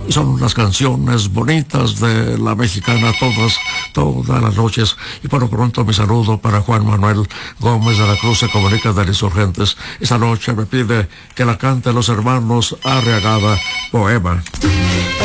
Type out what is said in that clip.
y son unas canciones bonitas de la mexicana, todas las noches. Y por lo pronto mi saludo para Juan Manuel Gómez de la Cruz, se comunica de Insurgentes. Esta noche me pide que la cante los hermanos Arriagada, Poema.